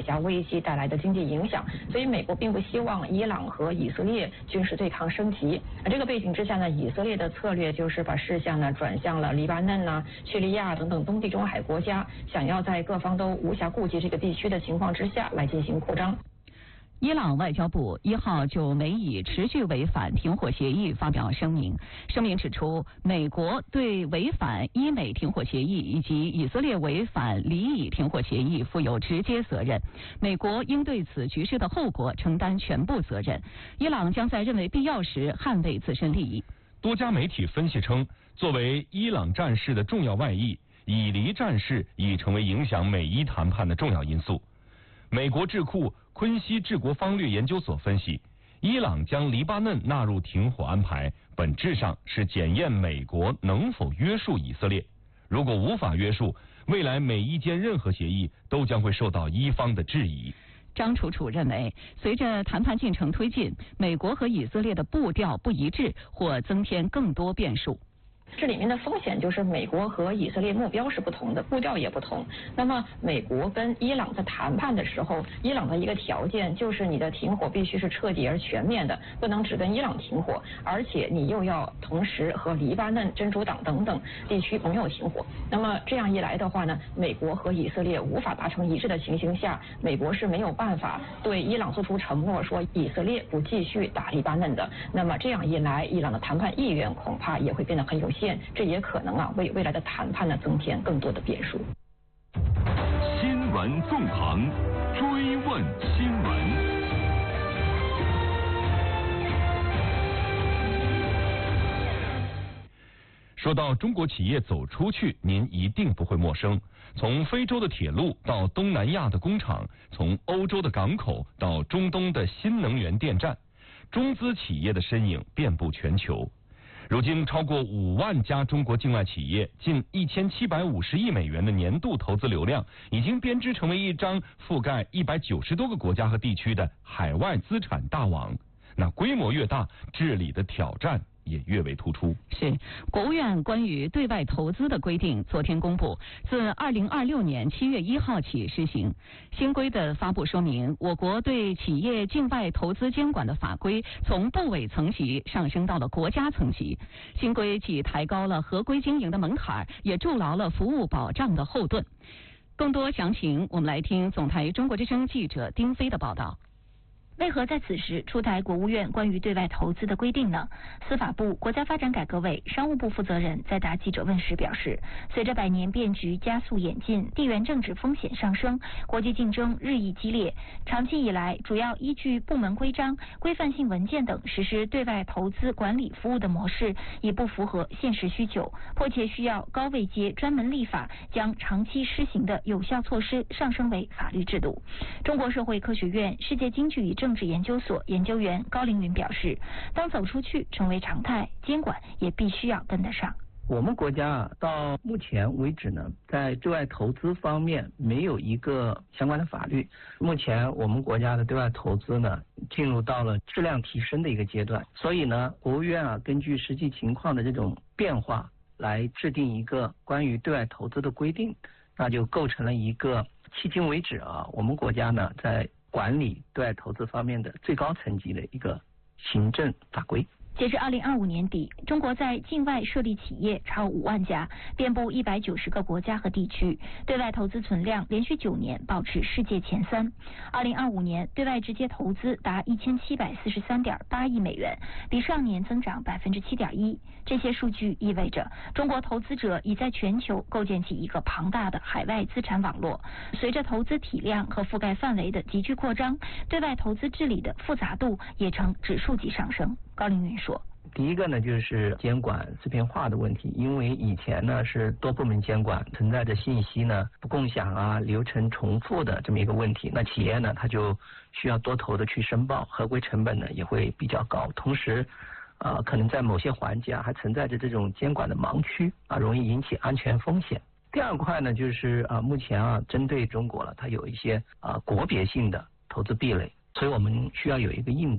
加危机带来的经济影响，所以美国并不希望伊朗和以色列军事对抗升级。这个背景之下呢，以色列的策略就是把视线呢转向了黎巴嫩啊、叙利亚等等东地中海国家，想要在各方都无暇顾及这个地区的情况之下来进行扩张。 伊朗外交部1号就美以持续违反停火协议发表声明，声明指出，美国对违反伊美停火协议以及以色列违反黎以停火协议负有直接责任，美国应对此局势的后果承担全部责任。伊朗将在认为必要时捍卫自身利益。 多家媒体分析称，作为伊朗战事的重要外溢，以黎战事已成为影响美伊谈判的重要因素。美国智库昆西治国方略研究所分析，伊朗将黎巴嫩纳入停火安排，本质上是检验美国能否约束以色列。如果无法约束，未来美伊间任何协议都将会受到伊方的质疑。 张楚楚认为，随着谈判进程推进，美国和以色列的步调不一致，或增添更多变数。 这里面的风险就是美国和以色列目标是不同的，步调也不同。那么美国跟伊朗在谈判的时候，伊朗的一个条件就是你的停火必须是彻底而全面的，不能只跟伊朗停火，而且你又要同时和黎巴嫩、真主党等等地区朋友停火。那么这样一来的话呢，美国和以色列无法达成一致的情形下，美国是没有办法对伊朗做出承诺，说以色列不继续打黎巴嫩的。那么这样一来，伊朗的谈判意愿恐怕也会变得很有限。这也可能为未来的谈判呢增添更多的变数。 新闻纵横，追问新闻。 说到中国企业走出去，您一定不会陌生。从非洲的铁路到东南亚的工厂，从欧洲的港口到中东的新能源电站，中资企业的身影遍布全球。如今，超过5万家中国境外企业，近1750亿美元的年度投资流量，已经编织成为一张覆盖190多个国家和地区的海外资产大网。那规模越大，治理的挑战也越为突出。 是，国务院关于对外投资的规定昨天公布，自2026年7月1号起施行。新规的发布说明，我国对企业境外投资监管的法规从部委层级上升到了国家层级。新规既抬高了合规经营的门槛，也筑牢了服务保障的后盾。更多详情，我们来听总台中国之声记者丁飞的报道。 为何在此时出台国务院关于对外投资的规定呢？司法部、国家发展改革委、商务部负责人在答记者问时表示，随着百年变局加速演进，地缘政治风险上升，国际竞争日益激烈，长期以来主要依据部门规章、规范性文件等实施对外投资管理服务的模式已不符合现实需求，迫切需要高位阶专门立法，将长期施行的有效措施上升为法律制度。中国社会科学院世界经济与政治研究所研究员高凌云表示，当走出去成为常态，监管也必须要跟得上。 我们国家到目前为止呢，在对外投资方面没有一个相关的法律。目前我们国家的对外投资呢，进入到了质量提升的一个阶段，所以呢，国务院根据实际情况的这种变化，来制定一个关于对外投资的规定，那就构成了一个迄今为止我们国家呢在管理对外投资方面的最高层级的一个行政法规。 截至2025年底，中国在境外设立企业超5万家，遍布190个国家和地区，对外投资存量连续9年保持世界前3。2025年对外直接投资达1743.8亿美元，比上年增长7.1%。这些数据意味着中国投资者已在全球构建起一个庞大的海外资产网络。随着投资体量和覆盖范围的急剧扩张，对外投资治理的复杂度也呈指数级上升。高凌云说， 第一个呢就是监管碎片化的问题，因为以前呢是多部门监管，存在着信息呢不共享流程重复的这么一个问题，那企业呢它就需要多头的去申报，合规成本呢也会比较高，同时可能在某些环节还存在着这种监管的盲区容易引起安全风险。第二块呢就是目前针对中国了，它有一些国别性的投资壁垒，所以我们需要有一个应对。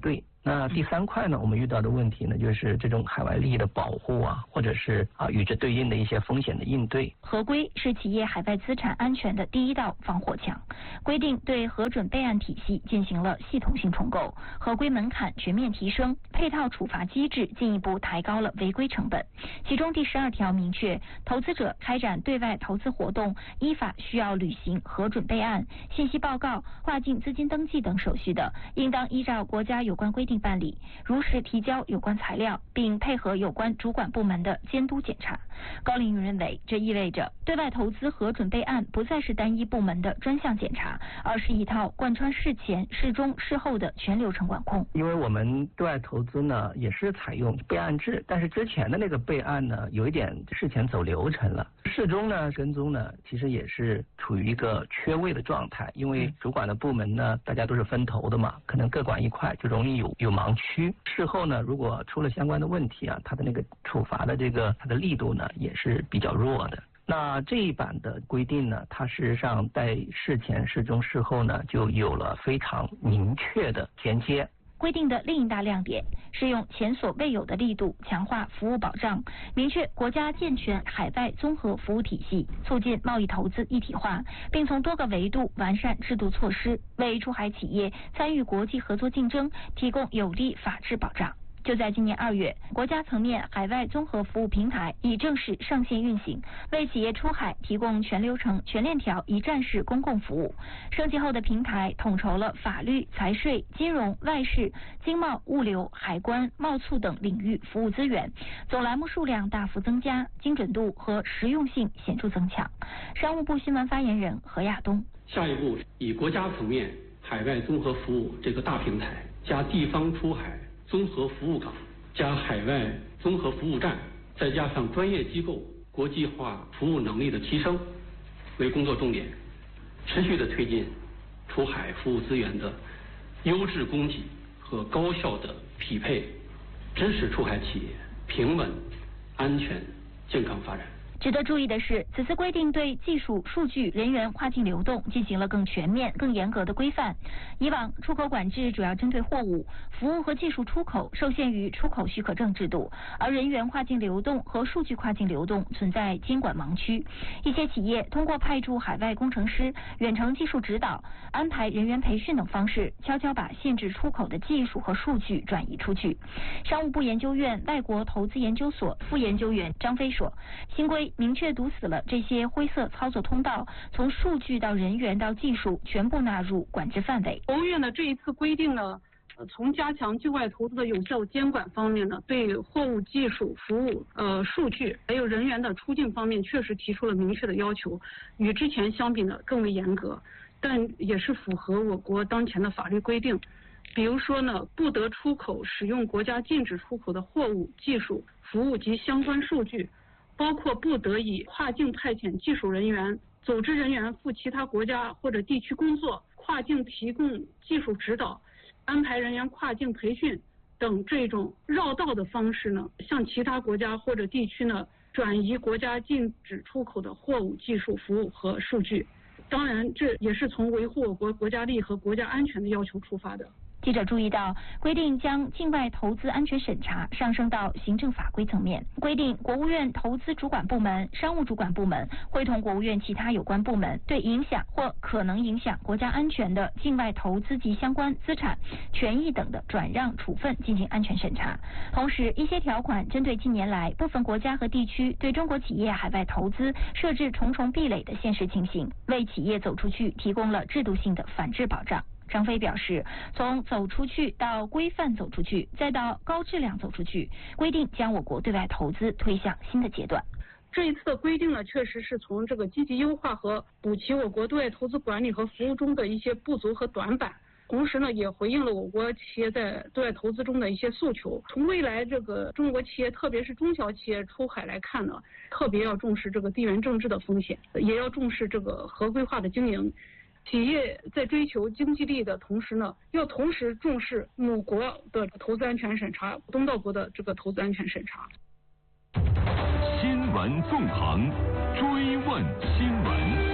那第3块呢，我们遇到的问题呢，就是这种海外利益的保护啊，或者是与之对应的一些风险的应对。 合规是企业海外资产安全的第一道防火墙，规定对核准备案体系进行了系统性重构，合规门槛全面提升，配套处罚机制进一步抬高了违规成本。其中第12条明确，投资者开展对外投资活动，依法需要履行核准备案、信息报告、跨境资金登记等手续的，应当依照国家有关规定办理，如实提交有关材料，并配合有关主管部门的监督检查。高凌云认为，这意味着对外投资核准备案不再是单一部门的专项检查，而是一套贯穿事前、事中、事后的全流程管控。 因为我们对外投资呢，也是采用备案制，但是之前的那个备案呢，有一点事前走流程了。事中呢，跟踪呢，其实也是处于一个缺位的状态，因为主管的部门呢，大家都是分头的嘛，可能各管一块，就容易有盲区。事后呢，如果出了相关的问题啊，它的那个处罚的它的力度呢，也是比较弱的。那这一版的规定呢，它事实上在事前、事中、事后呢，就有了非常明确的衔接。 规定的另一大亮点是用前所未有的力度强化服务保障，明确国家健全海外综合服务体系，促进贸易投资一体化，并从多个维度完善制度措施，为出海企业参与国际合作竞争提供有力法治保障。就在今年2月，国家层面海外综合服务平台已正式上线运行，为企业出海提供全流程、全链条一站式公共服务。升级后的平台统筹了法律、财税、金融、外事、经贸、物流、海关、贸促等领域服务资源，总栏目数量大幅增加，精准度和实用性显著增强。商务部新闻发言人何亚东： 下一步以国家层面海外综合服务这个大平台，加地方出海综合服务港，加海外综合服务站，再加上专业机构国际化服务能力的提升为工作重点，持续的推进出海服务资源的优质供给和高效的匹配，支持出海企业平稳、安全、健康发展。 值得注意的是，此次规定对技术、数据、人员跨境流动进行了更全面、更严格的规范。以往出口管制主要针对货物、服务和技术出口受限于出口许可证制度，而人员跨境流动和数据跨境流动存在监管盲区。一些企业通过派驻海外工程师、远程技术指导、安排人员培训等方式，悄悄把限制出口的技术和数据转移出去。商务部研究院外国投资研究所副研究员张飞说，新规明确堵死了这些灰色操作通道，从数据到人员到技术全部纳入管制范围。 国务院的这一次规定呢，从加强境外投资的有效监管方面呢，对货物、技术、服务、数据还有人员的出境方面确实提出了明确的要求，与之前相比呢更为严格，但也是符合我国当前的法律规定。比如说呢，不得出口使用国家禁止出口的货物、技术、服务及相关数据，包括不得以跨境派遣技术人员、组织人员赴其他国家或者地区工作、跨境提供技术指导、安排人员跨境培训等这种绕道的方式呢，向其他国家或者地区呢转移国家禁止出口的货物、技术、服务和数据。当然，这也是从维护我国国家利益和国家安全的要求出发的。 记者注意到，规定将境外投资安全审查上升到行政法规层面，规定国务院投资主管部门、商务主管部门会同国务院其他有关部门，对影响或可能影响国家安全的境外投资及相关资产、权益等的转让处分进行安全审查。同时，一些条款针对近年来部分国家和地区对中国企业海外投资设置重重壁垒的现实情形，为企业走出去提供了制度性的反制保障。张飞表示，从走出去到规范走出去，再到高质量走出去，规定将我国对外投资推向新的阶段。 这一次的规定呢，确实是从这个积极优化和补齐我国对外投资管理和服务中的一些不足和短板，同时呢，也回应了我国企业在对外投资中的一些诉求。从未来这个中国企业，特别是中小企业出海来看呢，特别要重视这个地缘政治的风险，也要重视这个合规化的经营。企业在追求经济利益的同时呢，要同时重视母国的投资安全审查，东道国的这个投资安全审查。 新闻纵横，追问新闻。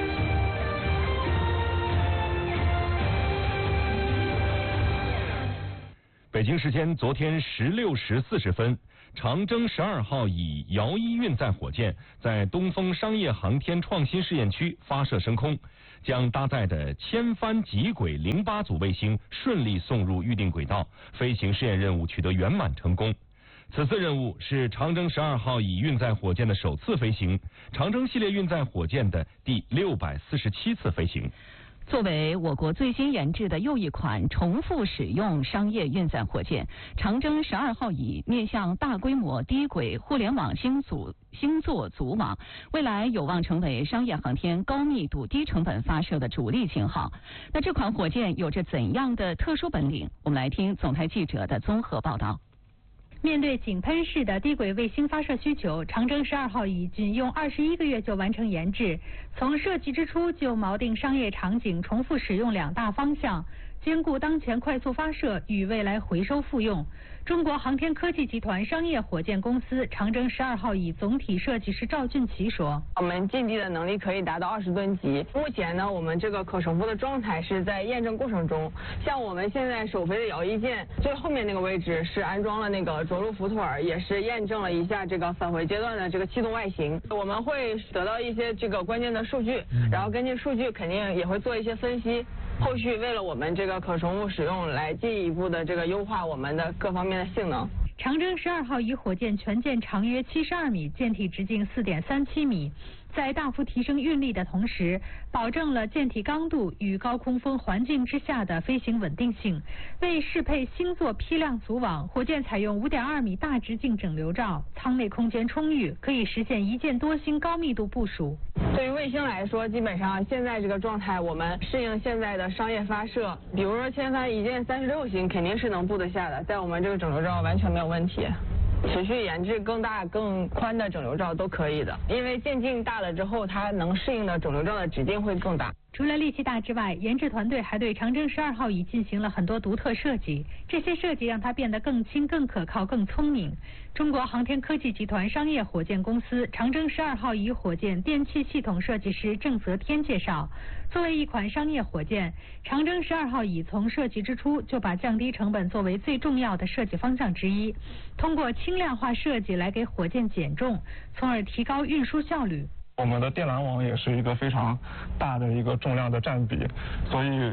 北京时间昨天16时40分，长征12号乙遥1运载火箭在东风商业航天创新试验区发射升空，将搭载的千帆极轨08组卫星顺利送入预定轨道，飞行试验任务取得圆满成功。此次任务是长征12号乙运载火箭的首次飞行，长征系列运载火箭的第647次飞行。 作为我国最新研制的又一款重复使用商业运载火箭，长征12号乙面向大规模低轨互联网星座组网，未来有望成为商业航天高密度低成本发射的主力型号。那这款火箭有着怎样的特殊本领？我们来听总台记者的综合报道。 面对井喷式的低轨卫星发射需求，长征12号乙仅用21个月就完成研制，从设计之初就锚定商业场景重复使用2大方向，兼顾当前快速发射与未来回收复用。中国航天科技集团商业火箭公司长征12号乙总体设计师赵俊奇说：“ 我们近地的能力可以达到20吨级。目前呢，我们这个可重复的状态是在验证过程中。像我们现在首飞的遥1舰最后面那个位置是安装了那个着陆浮腿，也是验证了一下这个返回阶段的这个气动外形。我们会得到一些这个关键的数据，然后根据数据肯定也会做一些分析。后续为了我们这个可重复使用，来进一步的这个优化我们的各方面的性能。” 长征12号乙火箭全舰长约72米，舰体直径4.37米，在大幅提升运力的同时，保证了舰体刚度与高空风环境之下的飞行稳定性。为适配星座批量组网，火箭采用5.2米大直径整流罩，舱内空间充裕，可以实现一箭多星高密度部署。 对于卫星来说，基本上现在这个状态，我们适应现在的商业发射，比如说千帆一箭36星肯定是能布得下的，在我们这个整流罩完全没有问题。持续研制更大更宽的整流罩都可以的，因为舰径大了之后，它能适应的整流罩的直径会更大。 除了力气大之外，研制团队还对长征12号乙进行了很多独特设计，这些设计让它变得更轻、更可靠、更聪明。中国航天科技集团商业火箭公司长征12号乙火箭电气系统设计师郑泽天介绍，作为一款商业火箭，长征12号乙从设计之初就把降低成本作为最重要的设计方向之一，通过轻量化设计来给火箭减重，从而提高运输效率。 我们的电缆网也是一个非常大的一个重量的占比，所以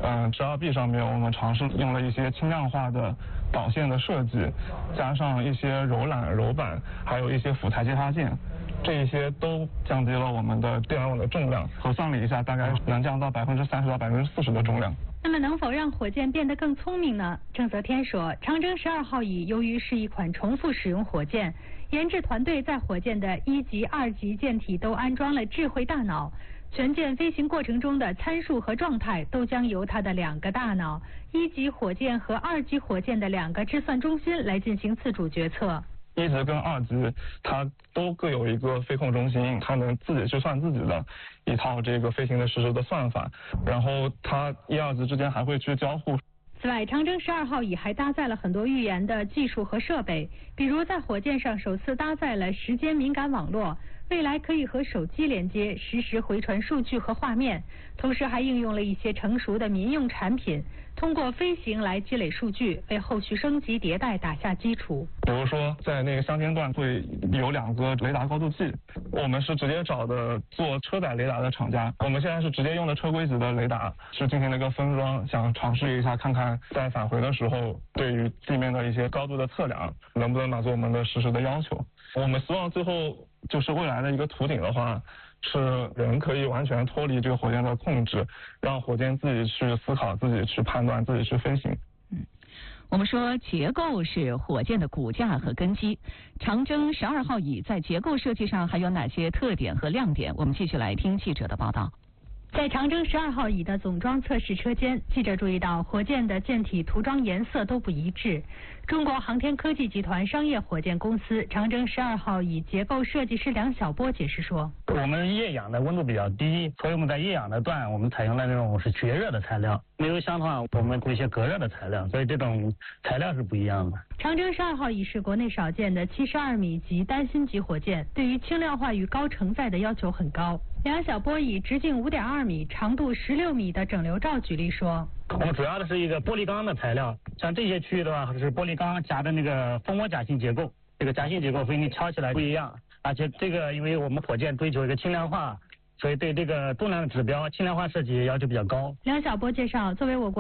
G2B 上面我们尝试用了一些轻量化的导线的设计，加上一些柔缆、柔板，还有一些辅材接插件，这一些都降低了我们的电缆网的重量，核算了一下，大概能降到30%到40%的重量。 那么能否让火箭变得更聪明呢？郑泽天说，长征12号乙由于是一款重复使用火箭，研制团队在火箭的1级、2级舰体都安装了智慧大脑，全舰飞行过程中的参数和状态都将由它的2个大脑，1级火箭和2级火箭的2个计算中心来进行自主决策。 1级跟2级它都各有一个飞控中心，它能自己去算自己的一套这个飞行的实时的算法，然后它1、2级之间还会去交互。 此外，长征12号乙还搭载了很多预研的技术和设备，比如在火箭上首次搭载了时间敏感网络，未来可以和手机连接，实时回传数据和画面，同时还应用了一些成熟的民用产品，通过飞行来积累数据，为后续升级迭代打下基础。 比如说在那个乡间段会有2个雷达高度计，我们是直接找的做车载雷达的厂家，我们现在是直接用的车规级的雷达，是进行了一个分装，想尝试一下看看在返回的时候对于地面的一些高度的测量能不能满足我们的实时的要求。我们希望最后就是未来的一个图顶的话，是人可以完全脱离这个火箭的控制，让火箭自己去思考、自己去判断、自己去飞行。 我们说结构是火箭的骨架和根基，长征12号乙在结构设计上还有哪些特点和亮点？我们继续来听记者的报道。 在长征12号乙的总装测试车间，记者注意到火箭的舰体涂装颜色都不一致。中国航天科技集团商业火箭公司长征12号乙结构设计师梁晓波解释说， 我们液氧的温度比较低，所以我们在液氧的段我们采用了那种是绝热的材料，没有油箱的话，我们会一些隔热的材料，所以这种材料是不一样的。 长征12号已是国内少见的72米级单星级火箭，对于轻量化与高承载的要求很高。梁晓波以直径5.2米、长度16米的整流罩举例说， 我们主要的是一个玻璃钢的材料，像这些区域的话是玻璃钢夹的那个蜂窝夹心结构，这个夹心结构和你敲起来不一样，而且这个因为我们火箭追求一个轻量化，所以对这个重量的指标轻量化设计要求比较高。 梁晓波介绍，作为我国